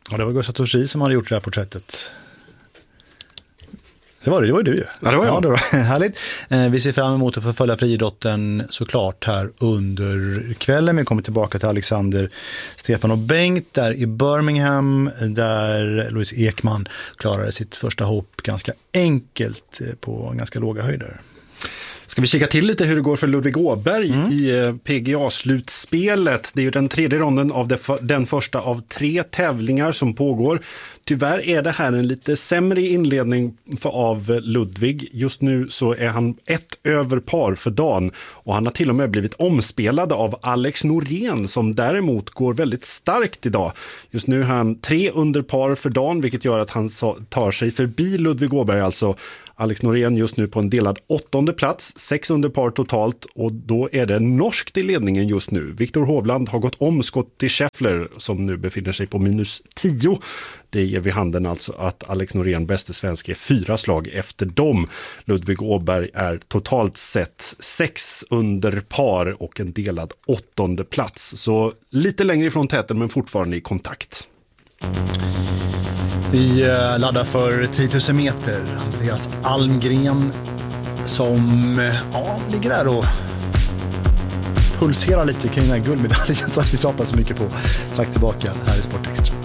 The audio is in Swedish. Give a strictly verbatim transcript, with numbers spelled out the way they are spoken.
Ja, det var Gustav Torsi som hade gjort det här porträttet. Det var det, det var du ju. Ja, det var jag. Ja, det var härligt. Eh, vi ser fram emot att få följa friidrotten såklart här under kvällen. Vi kommer tillbaka till Alexander, Stefan och Bengt där i Birmingham, där Louise Ekman klarade sitt första hopp ganska enkelt på ganska låga höjder. Ska vi kika till lite hur det går för Ludvig Åberg mm. i P G A-slutspelet. Det är ju den tredje ronden av det för, den första av tre tävlingar som pågår. Tyvärr är det här en lite sämre inledning för av Ludvig. Just nu så är han ett över par för dagen och han har till och med blivit omspelad av Alex Norén som däremot går väldigt starkt idag. Just nu är han tre under par för dagen, vilket gör att han tar sig förbi Ludvig Åberg alltså. Alex Norén just nu på en delad åttonde plats, sex under par totalt och då är det norskt i ledningen just nu. Viktor Hovland har gått om Scottie Scheffler som nu befinner sig på minus tio. Det ger vid handen alltså att Alex Norén, bäste svensk, är fyra slag efter dem. Ludvig Åberg är totalt sett sex under par och en delad åttonde plats. Så lite längre ifrån täten men fortfarande i kontakt. Vi laddar för tio tusen meter. Andreas Almgren som ja, ligger där och pulserar lite kring den här guldmedaljen som vi hoppas så mycket på. Strax tillbaka här i Sportextra.